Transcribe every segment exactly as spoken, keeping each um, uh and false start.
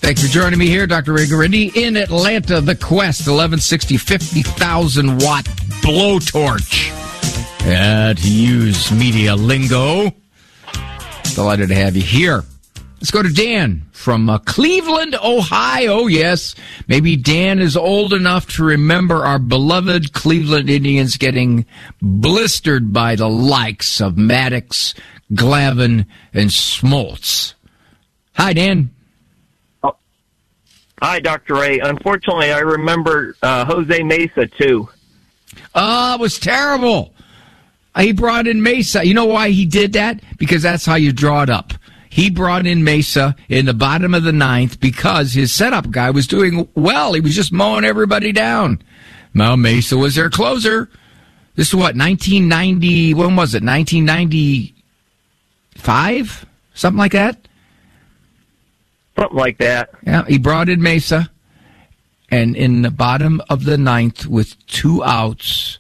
Thanks for joining me here, Doctor Ray Guarendi, in Atlanta. The Quest eleven sixty fifty thousand watt blowtorch. Yeah, to use media lingo. Delighted to have you here. Let's go to Dan from uh, Cleveland, Ohio. Yes, maybe Dan is old enough to remember our beloved Cleveland Indians getting blistered by the likes of Maddox, Glavine, and Smoltz. Hi, Dan. Oh. Hi, Doctor Ray. Unfortunately, I remember uh, Jose Mesa, too. Oh, it was terrible. He brought in Mesa. You know why he did that? Because that's how you draw it up. He brought in Mesa in the bottom of the ninth because his setup guy was doing well. He was just mowing everybody down. Now Mesa was their closer. This is what, nineteen ninety, when was it, nineteen ninety-five? Something like that? Something like that. Yeah, he brought in Mesa, and in the bottom of the ninth with two outs,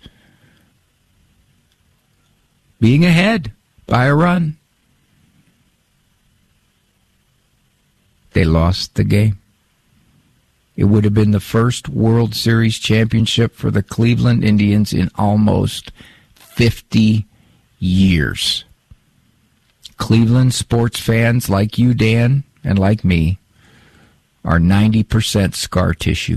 being ahead by a run, they lost the game. It would have been the first World Series championship for the Cleveland Indians in almost fifty years. Cleveland sports fans like you, Dan, and like me, are ninety percent scar tissue.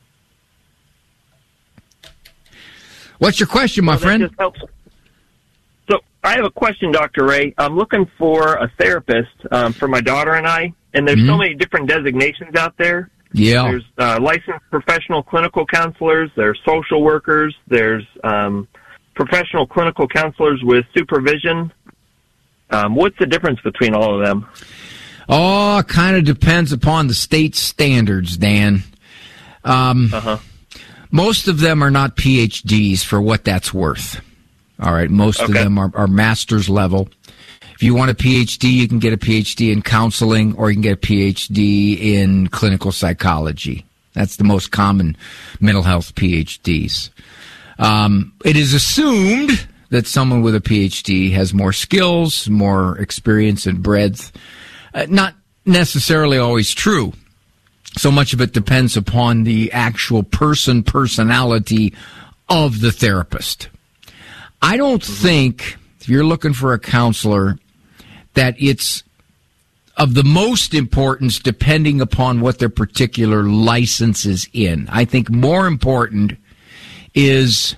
What's your question, my well, friend? Just helps. So I have a question, Doctor Ray. I'm looking for a therapist um, for my daughter and I, and there's mm-hmm. so many different designations out there. Yeah. There's uh, licensed professional clinical counselors. There's social workers. There's um, professional clinical counselors with supervision. Um, what's the difference between all of them? Oh, it kind of depends upon the state standards, Dan. Um, uh-huh. Most of them are not P H Ds for what that's worth. All right, most okay. of them are, are master's level. If you want a P H D, you can get a P H D in counseling, or you can get a P H D in clinical psychology. That's the most common mental health P H Ds. Um, it is assumed that someone with a P H D has more skills, more experience and breadth. Uh, not necessarily always true. So much of it depends upon the actual person, personality of the therapist. I don't mm-hmm. think, if you're looking for a counselor, that it's of the most importance depending upon what their particular license is in. I think more important is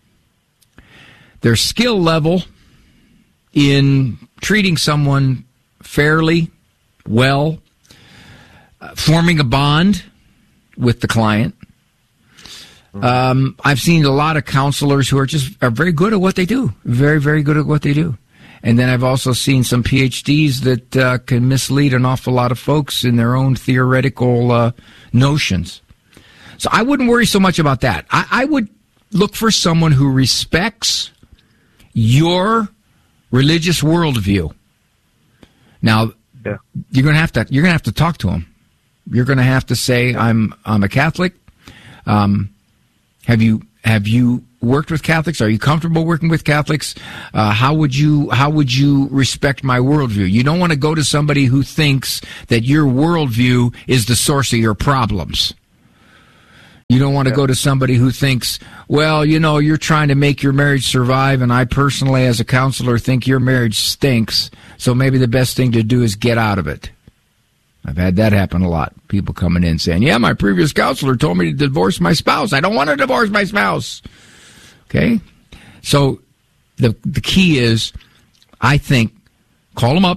their skill level in treating someone fairly, well, uh, forming a bond with the client. Um, I've seen a lot of counselors who are just are very good at what they do, very, very good at what they do. And then I've also seen some P H Ds that uh, can mislead an awful lot of folks in their own theoretical uh, notions. So I wouldn't worry so much about that. I, I would look for someone who respects your religious worldview. Now, yeah. you're going to have to you're going to have to talk to them. You're going to have to say, "I'm I'm a Catholic." Um, have you have you worked with Catholics? Are you comfortable working with Catholics? Uh, how would you how would you respect my worldview? You don't want to go to somebody who thinks that your worldview is the source of your problems. You don't want to yeah. go to somebody who thinks, well, you know, you're trying to make your marriage survive, and I personally, as a counselor, think your marriage stinks, so maybe the best thing to do is get out of it. I've had that happen a lot. People coming in saying, yeah, my previous counselor told me to divorce my spouse. I don't want to divorce my spouse. Okay? So the the key is, I think, call them up,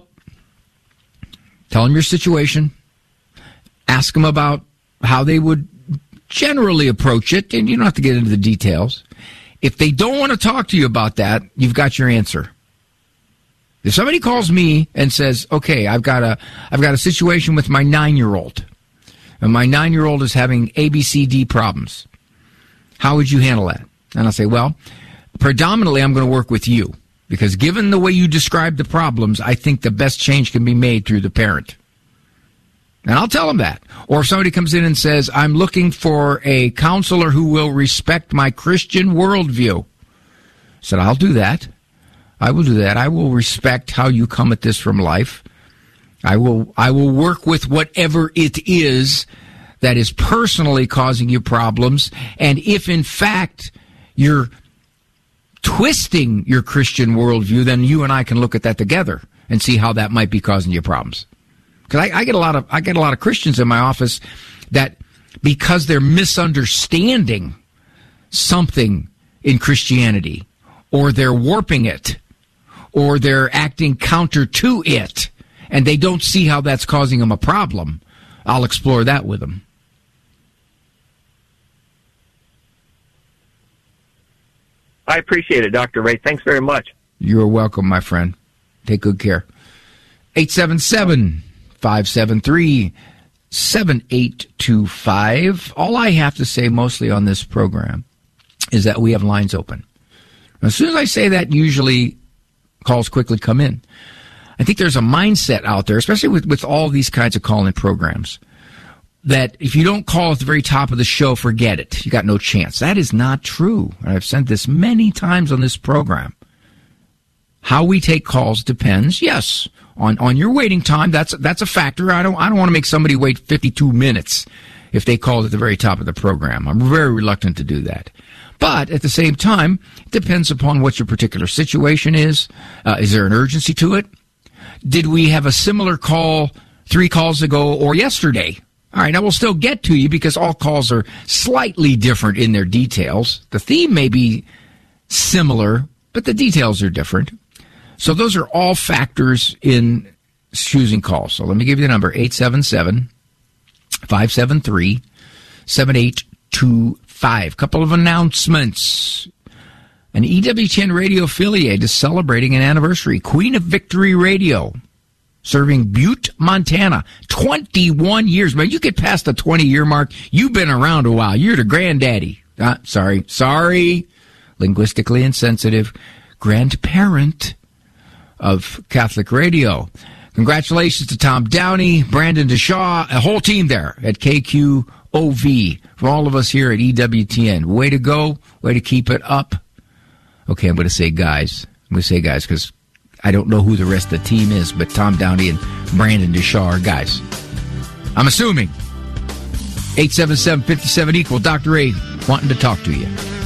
tell them your situation, ask them about how they would generally approach it, and you don't have to get into the details. If they don't want to talk to you about that, you've got your answer. If somebody calls me and says, okay, I've got a I've got a situation with my nine-year-old, and my nine-year-old is having A B C D problems, how would you handle that? And I'll say, well, predominantly I'm going to work with you, because given the way you describe the problems, I think the best change can be made through the parent. And I'll tell them that. Or if somebody comes in and says, I'm looking for a counselor who will respect my Christian worldview, I said, I'll do that. I will do that. I will respect how you come at this from life. I will I will work with whatever it is that is personally causing you problems. And if, in fact, you're twisting your Christian worldview, then you and I can look at that together and see how that might be causing you problems. Because I, I get a lot of I get a lot of Christians in my office that, because they're misunderstanding something in Christianity, or they're warping it, or they're acting counter to it, and they don't see how that's causing them a problem, I'll explore that with them. I appreciate it, Doctor Ray. Thanks very much. You're welcome, my friend. Take good care. eight seven seven, five seven three, seven eight two five. All I have to say mostly on this program is that we have lines open. As soon as I say that, usually calls quickly come in. I think there's a mindset out there, especially with, with all these kinds of call-in programs, that if you don't call at the very top of the show, forget it. You got no chance. That is not true. And I've said this many times on this program. How we take calls depends, yes, on, on your waiting time. That's that's a factor. I don't I don't want to make somebody wait fifty-two minutes if they called at the very top of the program. I'm very reluctant to do that. But at the same time, it depends upon what your particular situation is. Uh, is there an urgency to it? Did we have a similar call three calls ago or yesterday? All right, now we'll still get to you because all calls are slightly different in their details. The theme may be similar, but the details are different. So those are all factors in choosing calls. So let me give you the number, eight seven seven, five seven three, seven eight two five. Couple of announcements. An E W T N radio affiliate is celebrating an anniversary. Queen of Victory Radio, serving Butte, Montana. twenty-one years. Man, you get past the twenty-year mark, you've been around a while. You're the granddaddy. Ah, sorry. Sorry. Linguistically insensitive. Grandparent of Catholic radio. Congratulations to Tom Downey, Brandon DeShaw, a whole team there at K Q O V. For all of us here at E W T N. Way to go. Way to keep it up. Okay, I'm going to say guys. I'm going to say guys because I don't know who the rest of the team is, but Tom Downey and Brandon DeShaw are guys. I'm assuming. eight seven seven, five seven, equal. Doctor A wanting to talk to you.